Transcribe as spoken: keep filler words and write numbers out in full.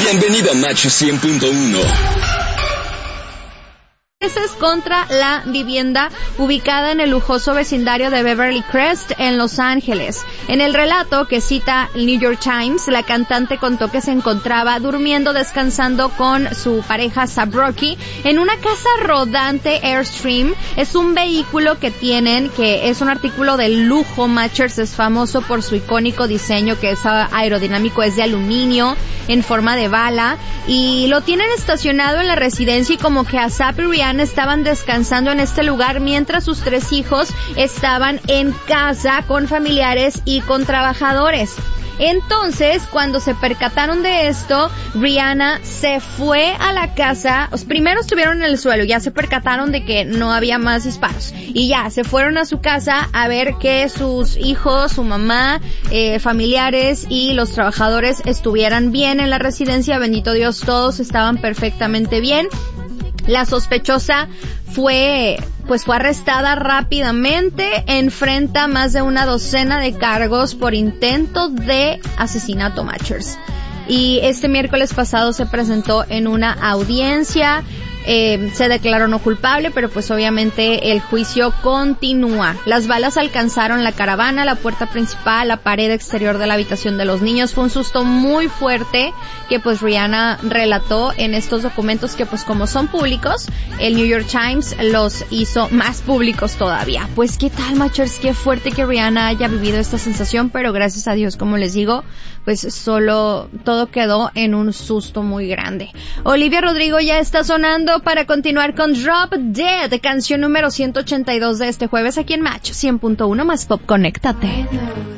Bienvenido a Match cien punto uno. Es contra la vivienda ubicada en el lujoso vecindario de Beverly Crest en Los Ángeles. En el relato que cita el New York Times, la cantante contó que se encontraba durmiendo, descansando con su pareja Sab Rocky en una casa rodante Airstream. Es un vehículo que tienen, que es un artículo de lujo. Matchers es famoso por su icónico diseño, que es aerodinámico, es de aluminio en forma de bala, y lo tienen estacionado en la residencia, y como que a Sab y Rihanna estaban descansando en este lugar mientras sus tres hijos estaban en casa con familiares y con trabajadores. Entonces, cuando se percataron de esto, Rihanna se fue a la casa. Primero estuvieron en el suelo, ya se percataron de que no había más disparos, y ya se fueron a su casa a ver que sus hijos, su mamá, eh, familiares y los trabajadores estuvieran bien en la residencia. Bendito Dios, todos estaban perfectamente bien. La sospechosa fue, pues fue arrestada rápidamente. Enfrenta más de una docena de cargos por intento de asesinato, Matchers. Y este miércoles pasado se presentó en una audiencia. Eh, se declaró no culpable, pero pues obviamente el juicio continúa. Las balas alcanzaron la caravana, la puerta principal, la pared exterior de la habitación de los niños. Fue un susto muy fuerte que pues Rihanna relató en estos documentos, que pues como son públicos, el New York Times los hizo más públicos todavía. Pues qué tal, Matchers, qué fuerte que Rihanna haya vivido esta sensación, pero gracias a Dios, como les digo, pues solo todo quedó en un susto muy grande. Olivia Rodrigo ya está sonando para continuar con Drop Dead, canción número ciento ochenta y dos de este jueves aquí en Match cien punto uno más Pop. Conéctate.